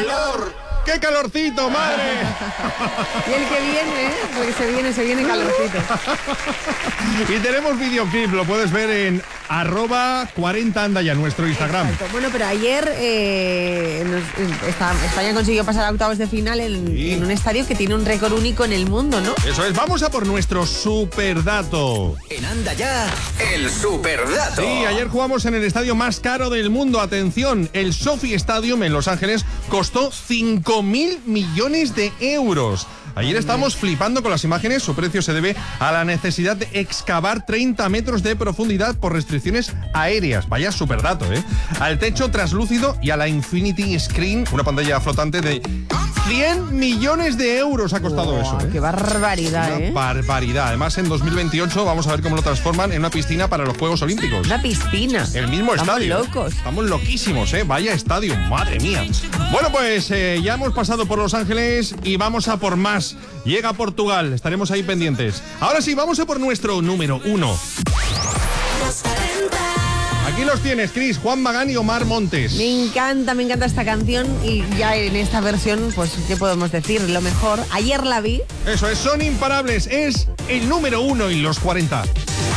calor! ¡Qué calorcito, madre! Y el que viene, porque se viene calorcito. Y tenemos videoclip, lo puedes ver en @40andaya, nuestro Instagram. Exacto. Bueno, pero ayer España consiguió pasar a octavos de final en un estadio que tiene un récord único en el mundo, ¿no? Eso es, vamos a por nuestro superdato. En Anda Ya, el superdato. Sí, ayer jugamos en el estadio más caro del mundo. Atención, el SoFi Stadium en Los Ángeles costó 5.000 millones de euros. Ayer estábamos flipando con las imágenes. Su precio se debe a la necesidad de excavar 30 metros de profundidad por restricciones aéreas. Vaya superdato, ¿eh? Al techo traslúcido y a la Infinity Screen, una pantalla flotante de 100 millones de euros ha costado eso, ¿eh? ¡Qué barbaridad, Una barbaridad. Además, en 2028 vamos a ver cómo lo transforman en una piscina para los Juegos Olímpicos. Una piscina. El mismo estadio. Estamos locos. Estamos loquísimos, ¿eh? Vaya estadio, madre mía. Bueno, pues ya hemos pasado por Los Ángeles y vamos a por más. Llega Portugal, estaremos ahí pendientes. Ahora sí, vamos a por nuestro número 1. Aquí los tienes, Cris, Juan Magán y Omar Montes. Me encanta esta canción y ya en esta versión, pues, ¿qué podemos decir? Lo mejor, ayer la vi. Eso es, son imparables, es el número 1 y los 40.